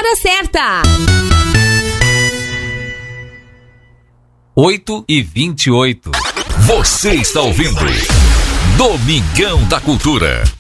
hora certa. 8h28. Você está ouvindo Domingão da Cultura.